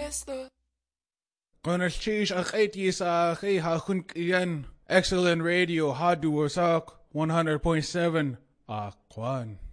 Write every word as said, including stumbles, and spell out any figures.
fiesta. Conal Chish Aketi sa Aki Hakun Iyan. Excellent radio, Hadu Wasak, one hundred point seven. Akwan.